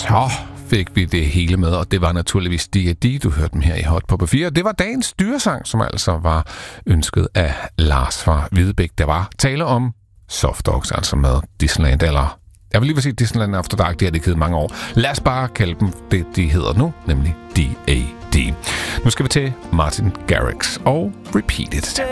Så fik vi det hele med, og det var naturligvis D.A.D., du hørte dem her i Hot på P4. Det var dagens dyresang, som altså var ønsket af Lars fra Hvidebæk. Der var tale om Soft Dogs, altså med Disneyland, eller jeg vil lige vil sige Disneyland After Dark, det har det givet mange år. Lad os bare kalde dem det, de hedder nu, nemlig D.A.D. Nu skal vi til Martin Garrix og Repeat It.